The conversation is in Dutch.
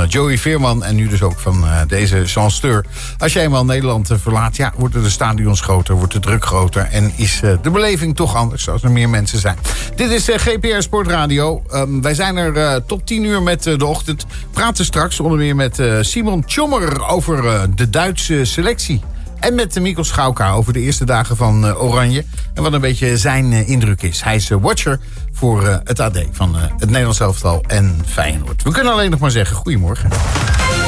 Joey Veerman en nu dus ook van deze Jean Steur. Als je eenmaal Nederland verlaat, ja, worden de stadions groter, wordt de druk groter en is de beleving toch anders als er meer mensen zijn. Dit is GPR Sportradio. Wij zijn er tot 10 uur met de ochtend. Praten straks onder meer met Simon Tjommer over de Duitse selectie. En met Mikkel Schauka over de eerste dagen van Oranje. En wat een beetje zijn indruk is. Hij is watcher voor het AD van het Nederlands elftal en Feyenoord. We kunnen alleen nog maar zeggen, goedemorgen.